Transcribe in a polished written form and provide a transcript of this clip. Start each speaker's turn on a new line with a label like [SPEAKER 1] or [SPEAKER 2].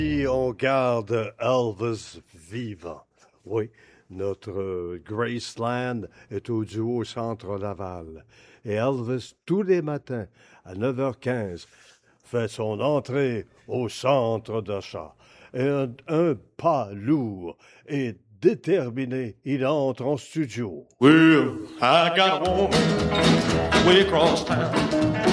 [SPEAKER 1] Et on garde Elvis vivant. Oui, notre Graceland est au duo Centre Laval. Et Elvis, tous les matins, à 9h15, fait son entrée au centre d'achat. Et un pas lourd et déterminé, il entre en studio.
[SPEAKER 2] Well, I got a woman way across town.